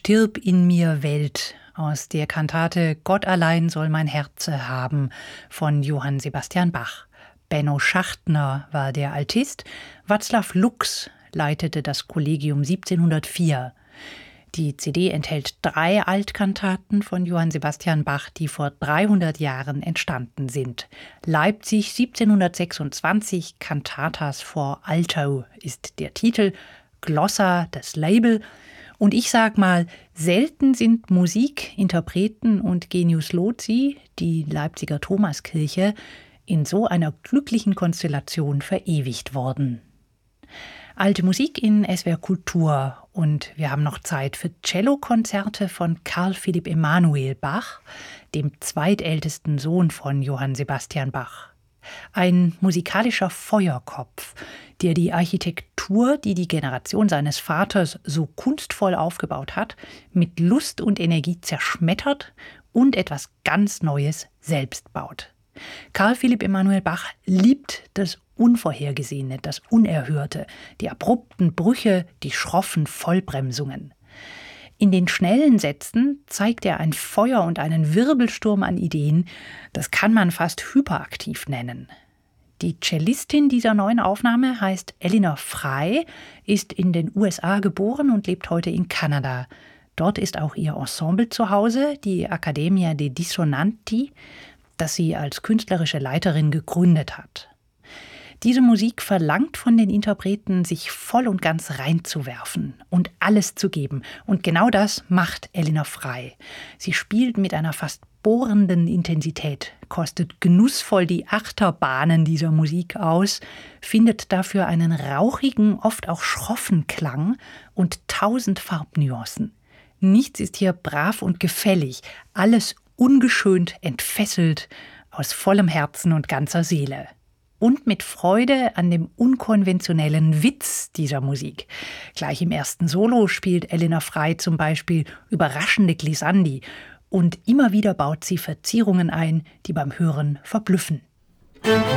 Stirb in mir Welt aus der Kantate Gott allein soll mein Herze haben von Johann Sebastian Bach. Benno Schachtner war der Altist, Václav Lux leitete das Kollegium 1704. Die CD enthält 3 Altkantaten von Johann Sebastian Bach, die vor 300 Jahren entstanden sind. Leipzig 1726, Cantatas for Alto ist der Titel, Glossa das Label. Und ich sag mal, selten sind Musik, Interpreten und Genius Loci, die Leipziger Thomaskirche, in so einer glücklichen Konstellation verewigt worden. Alte Musik in SWR Kultur und wir haben noch Zeit für Cellokonzerte von Carl Philipp Emanuel Bach, dem zweitältesten Sohn von Johann Sebastian Bach. Ein musikalischer Feuerkopf, der die Architektur, die die Generation seines Vaters so kunstvoll aufgebaut hat, mit Lust und Energie zerschmettert und etwas ganz Neues selbst baut. Carl Philipp Emanuel Bach liebt das Unvorhergesehene, das Unerhörte, die abrupten Brüche, die schroffen Vollbremsungen. In den schnellen Sätzen zeigt er ein Feuer und einen Wirbelsturm an Ideen, das kann man fast hyperaktiv nennen. Die Cellistin dieser neuen Aufnahme heißt Elinor Frey, ist in den USA geboren und lebt heute in Kanada. Dort ist auch ihr Ensemble zu Hause, die Accademia dei Dissonanti, das sie als künstlerische Leiterin gegründet hat. Diese Musik verlangt von den Interpreten, sich voll und ganz reinzuwerfen und alles zu geben. Und genau das macht Elinor Frey. Sie spielt mit einer fast bohrenden Intensität, kostet genussvoll die Achterbahnen dieser Musik aus, findet dafür einen rauchigen, oft auch schroffen Klang und 1000 Farbnuancen. Nichts ist hier brav und gefällig, alles ungeschönt, entfesselt, aus vollem Herzen und ganzer Seele. Und mit Freude an dem unkonventionellen Witz dieser Musik. Gleich im ersten Solo spielt Elinor Frey zum Beispiel überraschende Glissandi und immer wieder baut sie Verzierungen ein, die beim Hören verblüffen.